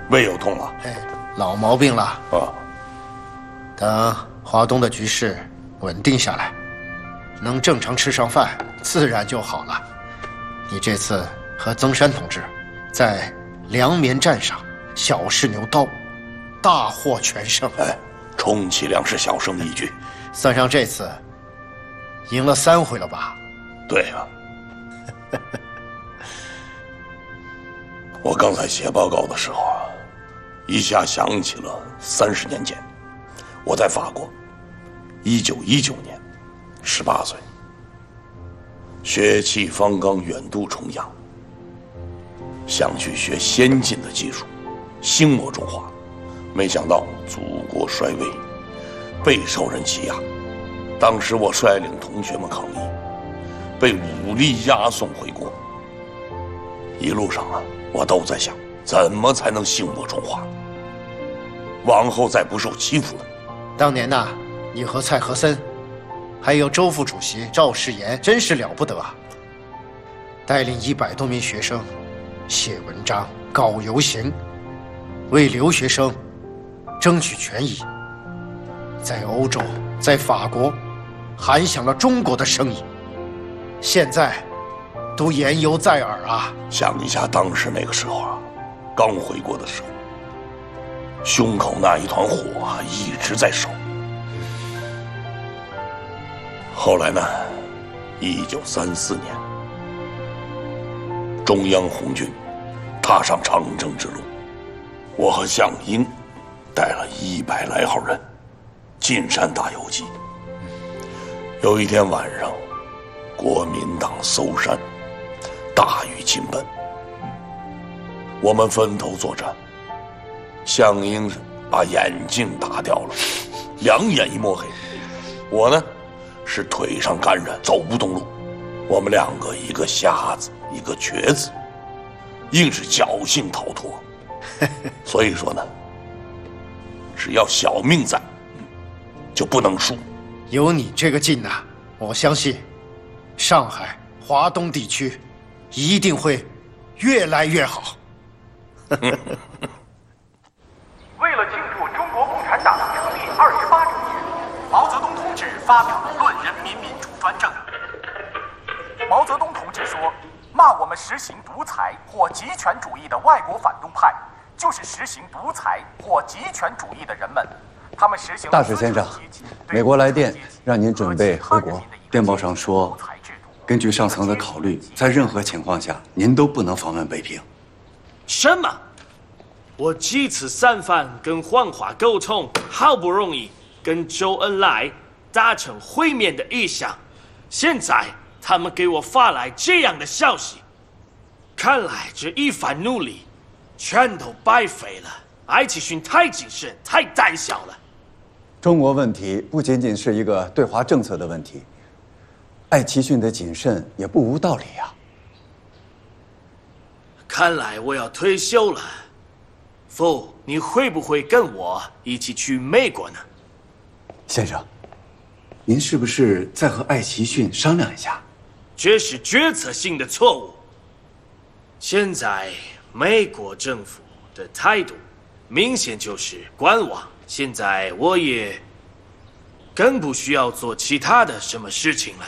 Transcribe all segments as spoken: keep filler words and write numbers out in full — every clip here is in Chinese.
胃有痛了？ 哎，老毛病了。 啊， 等华东的局势稳定下来，能正常吃上饭，自然就好了。你这次和曾山同志在凉棉战上小试牛刀，大获全胜。 哎，充其量是小胜一局， 算上这次，赢了三回了吧？ 对呀、啊。我刚才写报告的时候啊，一下想起了三十年前，我在法国，一九一九年，十八岁，血气方刚，远渡重洋，想去学先进的技术，兴国中华，没想到祖国衰微，备受人欺压。当时我率领同学们抗议，被武力押送回国。一路上啊，我都在想，怎么才能兴国中华，往后再不受欺负呢？ 当年呐，你和蔡和森，还有周副主席赵世炎，真是了不得啊！带领一百多名学生，写文章、搞游行，为留学生争取权益，在欧洲，在法国，喊响了中国的声音。现在，都言犹在耳啊！ 想一下当时那个时候啊，刚回国的时候，胸口那一团火啊一直在烧。后来呢，一九三四年，中央红军踏上长征之路，我和项英带了一百来号人进山打游击。有一天晚上，国民党搜山，大雨倾盆，我们分头作战。项英把眼镜打掉了，两眼一抹黑。我呢，是腿上感染，走不动路。我们两个，一个瞎子，一个瘸子，硬是侥幸逃脱。所以说呢，只要小命在，就不能输。 有你这个劲呐，我相信，上海、华东地区一定会越来越好。 为了庆祝中国共产党成立二十八周年，毛泽东同志发表了《论人民民主专政》。毛泽东同志说，骂我们实行独裁或极权主义的外国反动派，就是实行独裁或极权主义的人们。他们实行。 大使先生，美国来电让您准备回国。电报上说，根据上层的考虑，在任何情况下，您都不能访问北平。 什么？我几次三番跟黄华沟通，好不容易跟周恩来达成会面的意向，现在他们给我发来这样的消息，看来这一番努力全都白费了。艾奇逊太谨慎，太胆小了。 中国问题不仅仅是一个对华政策的问题，艾奇逊的谨慎也不无道理呀。 看来我要退休了。父，你会不会跟我一起去美国呢？ 先生，您是不是再和艾奇逊商量一下？ 这是决策性的错误。现在美国政府的态度明显就是观望。现在我也更不需要做其他的什么事情了。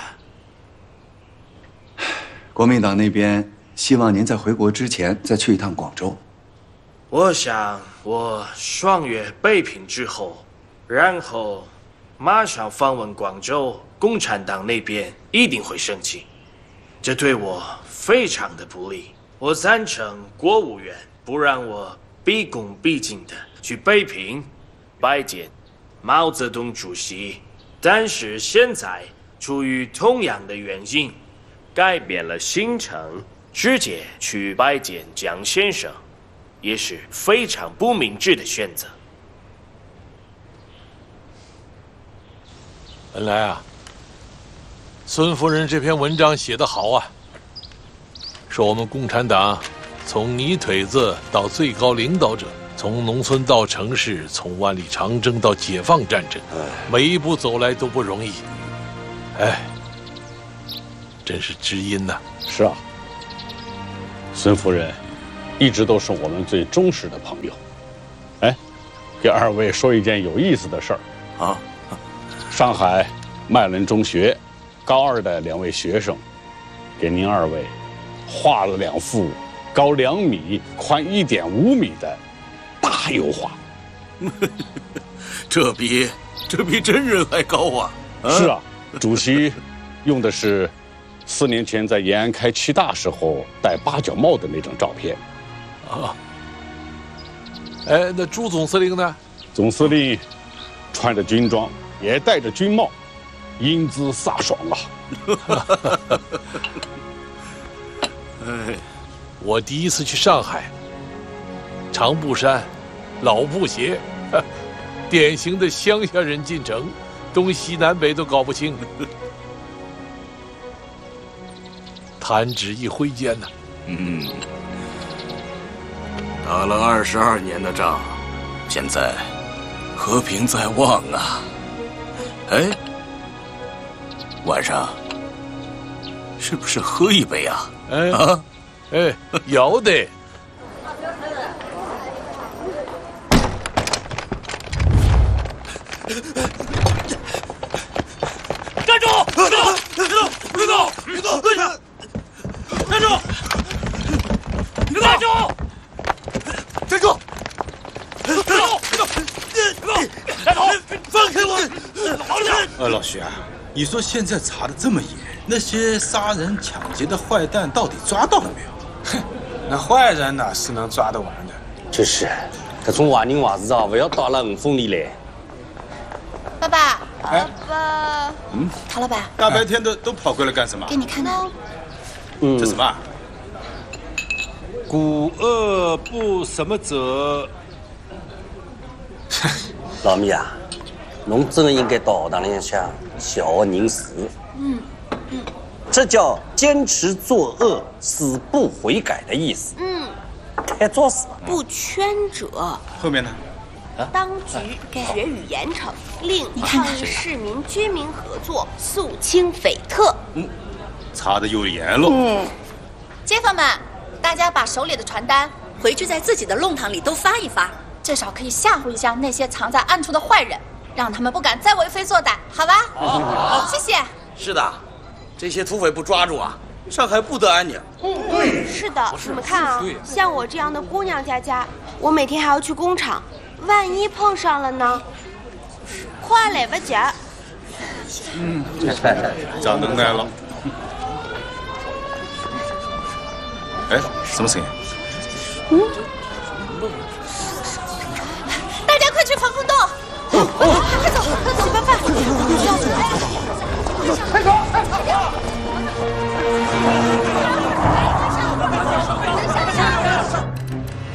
国民党那边希望您在回国之前再去一趟广州。 我想我双月北平之后，然后马上访问广州，共产党那边一定会生气，这对我非常的不利。我赞成国务院不让我毕恭毕敬的去北平拜见毛泽东主席，但是现在出于同样的原因，改变了行程，直接去拜见蒋先生，也是非常不明智的选择。 恩来啊，孙夫人这篇文章写得好啊，说我们共产党从泥腿子到最高领导者，从农村到城市，从万里长征到解放战争，每一步走来都不容易。哎，真是知音呐。 是啊，孙夫人一直都是我们最忠实的朋友。 给二位说一件有意思的事儿。 啊， 上海麦伦中学高二的两位学生，给您二位画了两幅高两米、宽一点五米的大油画。 这比这比真人还高啊！啊是啊，主席用的是四年前在延安开七大时候戴八角帽的那张照片。 啊，哎，那朱总司令呢？ 总司令穿着军装，也戴着军帽，英姿飒爽啊！ 哎，我第一次去上海，长布衫，老布鞋，典型的乡下人进城，东西南北都搞不清。弹指一挥间呢、啊， 嗯，打了二十二年的仗，现在和平在望啊！哎，晚上是不是喝一杯啊？ 哎啊， 哎，要得。 站住！站住！站住！别动！别动！站住！站住！站住！站住！站住！放开我！ 呃，老徐啊，你说现在查的这么严，那些杀人抢劫的坏蛋到底抓到了没有？ 哼，那坏人哪是能抓得完的？ 就是，这种坏人坏事啊，不要到了我风里来。 爸爸， 哎， 爸爸， 嗯， 陶老板， 大白天的都跑过来干什么？ 给你看看。 嗯， 这什么？古恶不什么者？ 老米啊，侬真的应该到学堂里向小学认识。 嗯嗯， 这叫坚持作恶，死不悔改的意思。 嗯， 该作死。 不圈者。 后面呢？ 当局决予严惩，令抗议市民居民合作，肃清匪特。 嗯，查的又严了。 嗯， 街坊们，大家把手里的传单回去在自己的弄堂里都发一发，至少可以吓唬一下那些藏在暗处的坏人，让他们不敢再为非作歹，好吧？ 好，好， 谢谢。 是的，这些土匪不抓住啊，上海不得安宁。 嗯嗯，是的，你们看啊，像我这样的姑娘家家，我每天还要去工厂。万一碰上了呢？快来不及。 嗯，长能耐了。哎，什么声音？ 嗯。